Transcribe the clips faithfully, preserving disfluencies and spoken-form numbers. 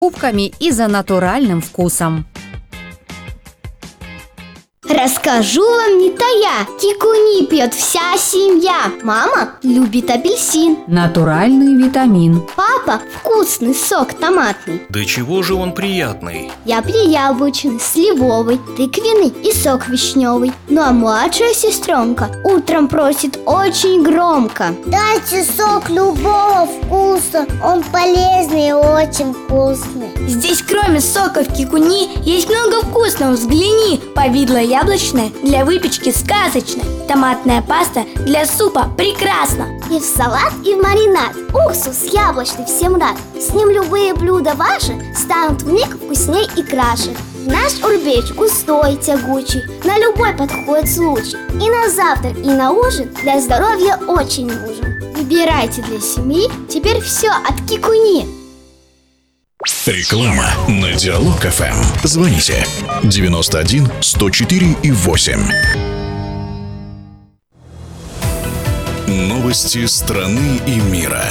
покупками и за натуральным вкусом. Расскажу вам не тая, кикуни пьет вся семья. Мама любит апельсин, Натуральный витамин. папа вкусный сок томатный. Да чего же он приятный? Я яблочный, сливовый, тыквенный и сок вишневый. Ну а младшая сестренка утром просит очень громко: дайте сок любого вкуса, он полезный и очень вкусный. Здесь кроме соков кикуни есть много вкусного, взгляни. Повидло яблочное для выпечки сказочно. Томатная паста для супа прекрасно. И в салат, и в маринад. Уксус яблочный всем рад. С ним любые блюда ваши станут вмиг вкусней и краше. Наш урбеч густой, тягучий, на любой подходит случай. И на завтрак, и на ужин для здоровья очень нужен. Выбирайте для семьи теперь все от кикуни. Реклама на Диалог эф эм. Звоните девяносто один сто четыре и восемь. Новости страны и мира.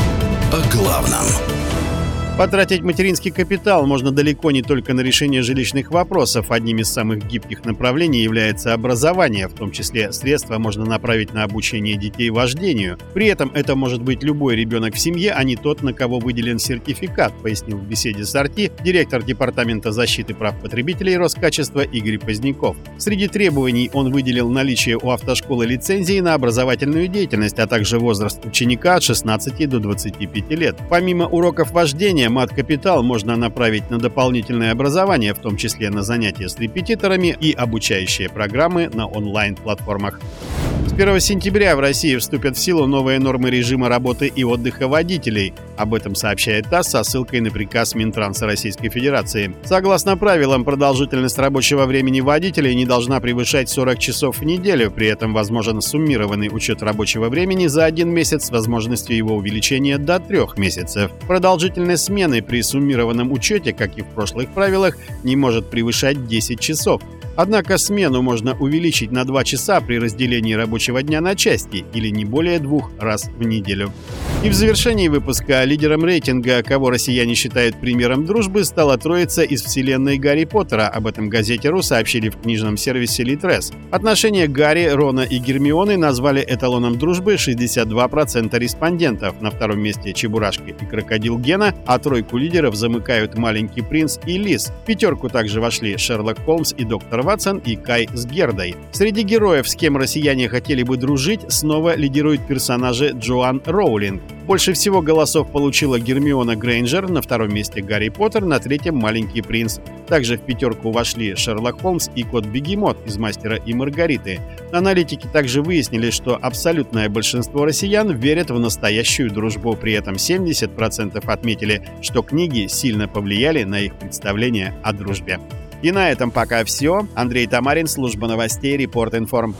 О главном. Потратить материнский капитал можно далеко не только на решение жилищных вопросов. Одним из самых гибких направлений является образование. В том числе средства можно направить на обучение детей вождению. При этом это может быть любой ребенок в семье, а не тот, на кого выделен сертификат, пояснил в беседе с Арти директор Департамента защиты прав потребителей Роскачества Игорь Поздняков. Среди требований он выделил наличие у автошколы лицензии на образовательную деятельность, а также возраст ученика от шестнадцати до двадцати пяти лет. Помимо уроков вождения, мат-капитал можно направить на дополнительное образование, в том числе на занятия с репетиторами и обучающие программы на онлайн-платформах. С первого сентября в России вступят в силу новые нормы режима работы и отдыха водителей. Об этом сообщает ТАСС со ссылкой на приказ Минтранса Российской Федерации. Согласно правилам, продолжительность рабочего времени водителей не должна превышать сорок часов в неделю. При этом возможен суммированный учет рабочего времени за один месяц с возможностью его увеличения до трех месяцев. Продолжительность смены при суммированном учете, как и в прошлых правилах, не может превышать десять часов. Однако смену можно увеличить на два часа при разделении рабочего дня на части или не более двух раз в неделю. И в завершении выпуска лидером рейтинга, кого россияне считают примером дружбы, стала троица из вселенной Гарри Поттера. Об этом газете .ру сообщили в книжном сервисе Литрес. Отношения Гарри, Рона и Гермионы назвали эталоном дружбы шестьдесят два процента респондентов. На втором месте Чебурашка и Крокодил Гена, а тройку лидеров замыкают Маленький принц и Лис. В пятерку также вошли Шерлок Холмс и доктор Ватсон и Кай с Гердой. Среди героев, с кем россияне хотели бы дружить, снова лидируют персонажи Джоан Роулинг. Больше всего голосов получила Гермиона Грейнджер, на втором месте Гарри Поттер, на третьем Маленький принц. Также в пятерку вошли Шерлок Холмс и кот-бегемот из «Мастера и Маргариты». Аналитики также выяснили, что абсолютное большинство россиян верят в настоящую дружбу. При этом семьдесят процентов отметили, что книги сильно повлияли на их представление о дружбе. И на этом пока все. Андрей Тамарин, служба новостей, Репорт Информ.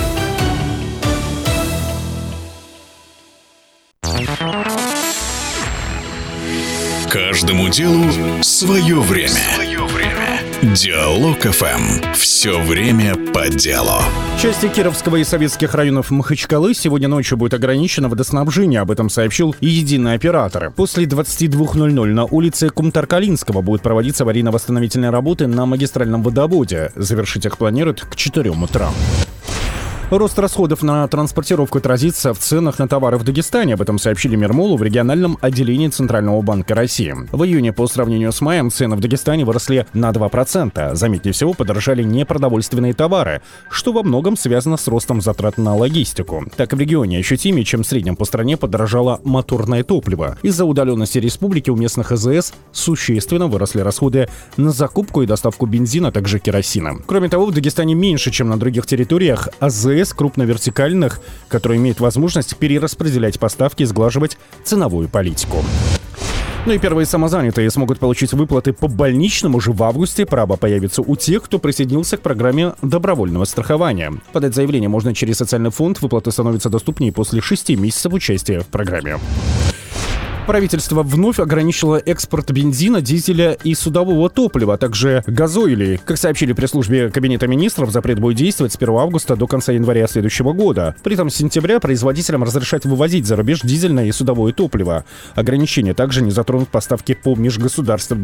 Каждому делу свое время. Свое время. Диалог эф эм. Все время по делу. В части Кировского и советских районов Махачкалы сегодня ночью будет ограничено водоснабжение. Об этом сообщил и единый оператор. После двадцати двух ноль-ноль на улице Кумтар-Калинского будут проводиться аварийно-восстановительные работы на магистральном водоводе. Завершить их планируют к четырем утра. Рост расходов на транспортировку отразится в ценах на товары в Дагестане. Об этом сообщили Мирмолу в региональном отделении Центрального банка России. В июне по сравнению с маем цены в Дагестане выросли на два процента. Заметнее всего подорожали непродовольственные товары, что во многом связано с ростом затрат на логистику. Так в регионе ощутимее, чем в среднем по стране, подорожало моторное топливо. Из-за удаленности республики у местных а зэ эс существенно выросли расходы на закупку и доставку бензина, а также керосина. Кроме того, в Дагестане меньше, чем на других территориях, а зэ эс крупновертикальных, которые имеют возможность перераспределять поставки и сглаживать ценовую политику. Ну и первые самозанятые смогут получить выплаты по больничному уже в августе. Право появится у тех, кто присоединился к программе добровольного страхования. Подать заявление можно через социальный фонд. Выплаты становятся доступнее после шести месяцев участия в программе. Правительство вновь ограничило экспорт бензина, дизеля и судового топлива, а также газоилей. Как сообщили пресс-службе Кабинета министров, запрет будет действовать с первого августа до конца января следующего года. При этом с сентября производителям разрешать вывозить за рубеж дизельное и судовое топливо. Ограничения также не затронут поставки по межгосударственным